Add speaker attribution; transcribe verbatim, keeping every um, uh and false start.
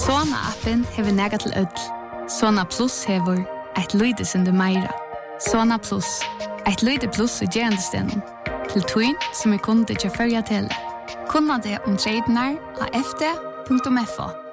Speaker 1: Sona-appen hever nega til ødel. Sona Plus hever eit lydesunde meira. Sona Plus, eit lyde plus i gerandestenen. Til tøyn som er kunde til førja til. Kunna det om tradenar av f d punktum f o.